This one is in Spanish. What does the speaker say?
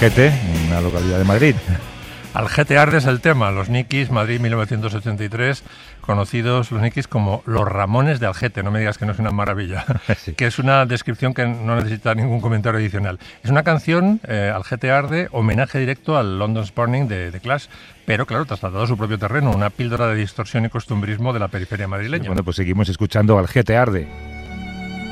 Algete, una localidad de Madrid. Algete arde es el tema, los Nikis, Madrid 1983, conocidos los Nikis como los Ramones de Algete, no me digas que no es una maravilla, sí. Que es una descripción que no necesita ningún comentario adicional. Es una canción, Algete arde, homenaje directo al London's Burning de The Clash, pero claro, trasladado a su propio terreno, una píldora de distorsión y costumbrismo de la periferia madrileña. Sí, bueno, pues seguimos escuchando Algete arde.